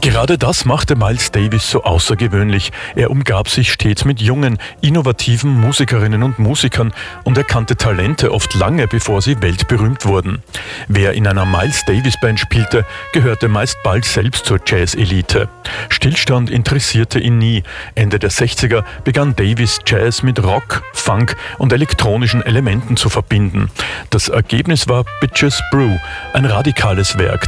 Gerade das machte Miles Davis so außergewöhnlich. Er umgab sich stets mit jungen, innovativen Musikerinnen und Musikern und erkannte Talente oft lange, bevor sie weltberühmt wurden. Wer in einer Miles Davis Band spielte, gehörte meist bald selbst zur Jazz-Elite. Stillstand interessierte ihn nie. Ende der 60er begann Davis Jazz mit Rock, Funk und elektronischen Elementen zu verbinden. Das Ergebnis war Bitches Brew, ein radikales Werk,